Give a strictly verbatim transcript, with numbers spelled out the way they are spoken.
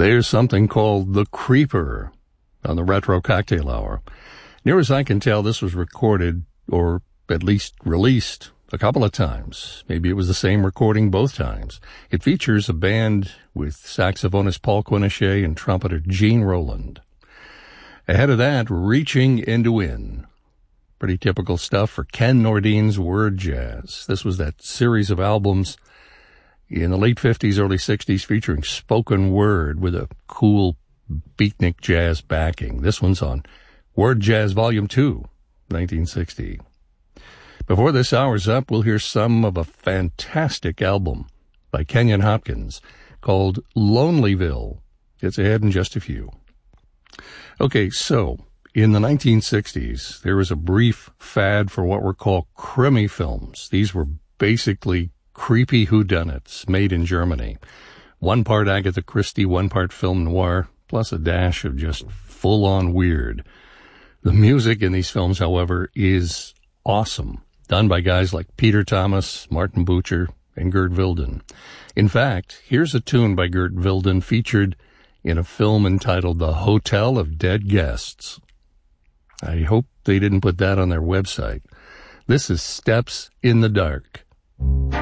There's something called The Creeper on the Retro Cocktail Hour. Near as I can tell, this was recorded, or at least released, a couple of times. Maybe it was the same recording both times. It features a band with saxophonist Paul Quinichette and trumpeter Gene Roland. Ahead of that, Reaching Into In. Pretty typical stuff for Ken Nordine's Word Jazz. This was that series of albums in the late fifties, early sixties, featuring spoken word with a cool beatnik jazz backing. This one's on Word Jazz Volume two, nineteen sixty. Before this hour's up, we'll hear some of a fantastic album by Kenyon Hopkins called Lonelyville. It's ahead in just a few. Okay, so in the nineteen sixties, there was a brief fad for what were called Krimi films. These were basically creepy whodunits made in Germany. One part Agatha Christie, one part film noir, plus a dash of just full-on weird. The music in these films, however, is awesome, done by guys like Peter Thomas, Martin Bucher, and Gert Wilden. In fact, here's a tune by Gert Wilden featured in a film entitled The Hotel of Dead Guests. I hope they didn't put that on their website. This is Steps in the Dark.